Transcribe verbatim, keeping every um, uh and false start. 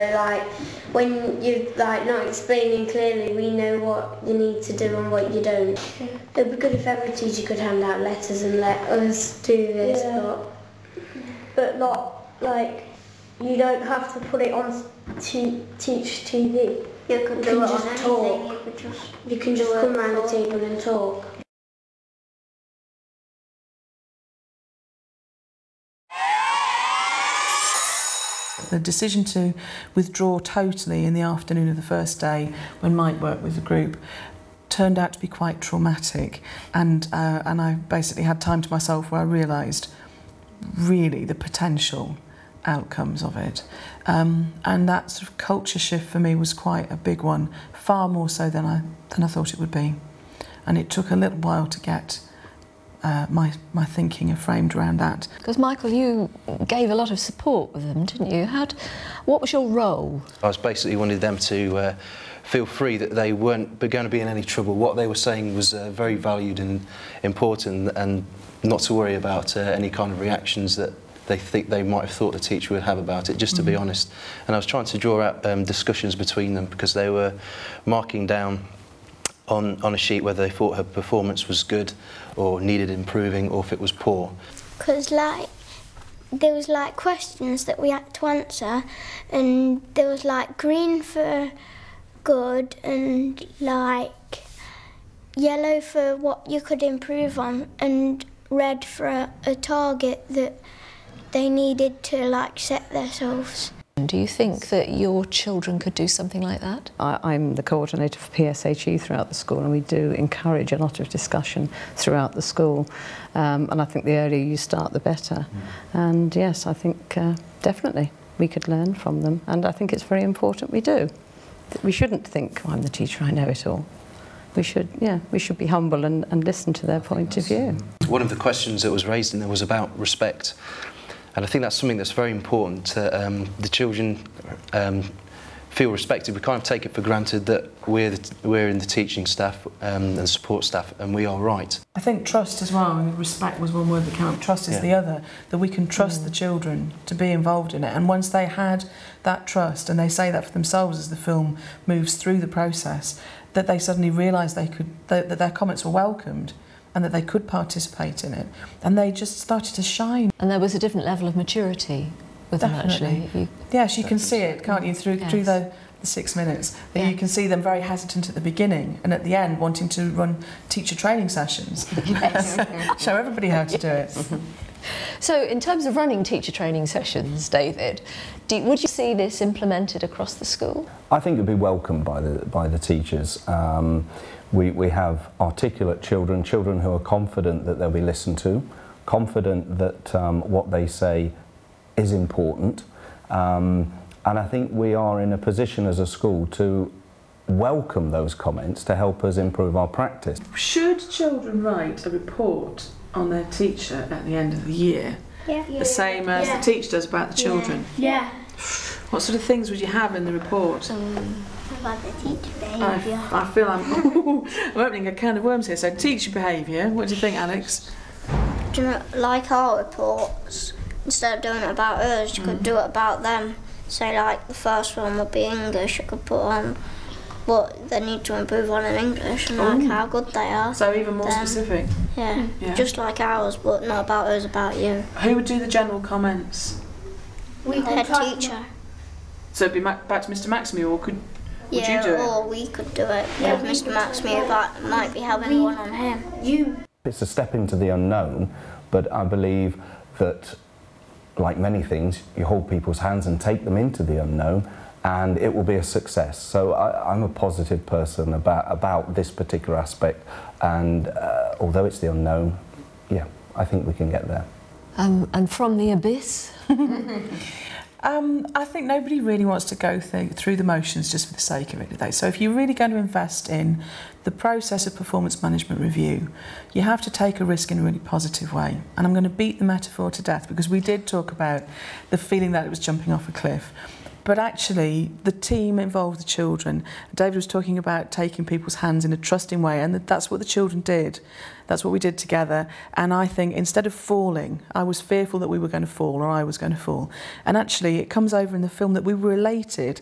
Like, when you're like not explaining clearly, we know what you need to do and what you don't. It would be good if every teacher could hand out letters and let us do this, yeah. but... But not, like, you don't have to put it on t Teach T V. You can, you do can it just on talk. anything. You, could just, you can just come round the table and talk. The decision to withdraw totally in the afternoon of the first day, when Mike worked with the group, turned out to be quite traumatic, and uh, and I basically had time to myself where I realised really the potential outcomes of it, um, and that sort of culture shift for me was quite a big one, far more so than I than I thought it would be, and it took a little while to get Uh, my, my thinking framed around that. Because Michael, you gave a lot of support with them, didn't you? How'd, what was your role? I was basically wanted them to uh, feel free, that they weren't going to be in any trouble. What they were saying was uh, very valued and important, and not to worry about uh, any kind of reactions that they think they might have thought the teacher would have about it, just to mm-hmm. be honest. And I was trying to draw out um, discussions between them, because they were marking down On, on a sheet whether they thought her performance was good or needed improving, or if it was poor. Because like there was like questions that we had to answer, and there was like green for good and like yellow for what you could improve on, and red for a, a target that they needed to like set themselves. Do you think that your children could do something like that? I, I'm the coordinator for P S H E throughout the school, and we do encourage a lot of discussion throughout the school, um, and I think the earlier you start the better. Mm. And yes, I think uh, definitely we could learn from them, and I think it's very important we do. We shouldn't think, oh, I'm the teacher, I know it all. We should, yeah, we should be humble and, and listen to their point of view. One of the questions that was raised in there was about respect. And I think that's something that's very important, that um, the children um, feel respected. We kind of take it for granted that we're, the, we're in the teaching staff um, and support staff, and we are right. I think trust as well. I mean, respect was one word that came up, trust is yeah. the other, that we can trust mm. the children to be involved in it. And once they had that trust, and they say that for themselves as the film moves through the process, that they suddenly realised they could, that, that their comments were welcomed, and that they could participate in it, and they just started to shine. And there was a different level of maturity with Definitely. them, actually. You, yes, you can see it, can't you, through, yes. through the, the six minutes. Yeah. You can see them very hesitant at the beginning, and at the end wanting to run teacher training sessions. Yes. Show everybody how to do it. So, in terms of running teacher training sessions, David, do, would you see this implemented across the school? I think it would be welcomed by the, by the teachers. Um, We, we have articulate children, children who are confident that they'll be listened to, confident that um, what they say is important, um, and I think we are in a position as a school to welcome those comments to help us improve our practice. Should children write a report on their teacher at the end of the year? Yeah. The same as yeah. the teacher does about the children? Yeah. yeah. What sort of things would you have in the report? Um, about the teacher behaviour. I, I feel I'm, ooh, I'm opening a can of worms here. So teacher behaviour, what do you think, Alex? Do you know, like our reports, instead of doing it about us, you mm. could do it about them. So like the first one would be English, you could put on what they need to improve on in English and like Ooh. how good they are. So even more them. specific? Yeah. yeah, just like ours, but not about us, about you. Who would do the general comments? We head teacher. So it'd be back to Mister Maxime, or could Would yeah, you do it? or we could do it. Yeah, with Mister Maxime, that might be having one on him. You. It's a step into the unknown, but I believe that, like many things, you hold people's hands and take them into the unknown, and it will be a success. So I, I'm a positive person about, about this particular aspect, and uh, although it's the unknown, yeah, I think we can get there. Um, and from the abyss? Um, I think nobody really wants to go th through the motions just for the sake of it, do they? So if you're really going to invest in the process of performance management review, you have to take a risk in a really positive way. And I'm going to beat the metaphor to death, because we did talk about the feeling that it was jumping off a cliff. But actually, the team involved the children. David was talking about taking people's hands in a trusting way, and that's what the children did. That's what we did together. And I think instead of falling, I was fearful that we were going to fall, or I was going to fall. And actually, it comes over in the film that we were elated